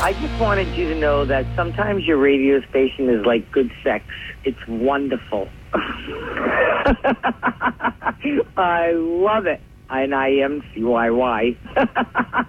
I just wanted you to know that sometimes your radio station is like good sex. It's wonderful. I love it. And I am CYY.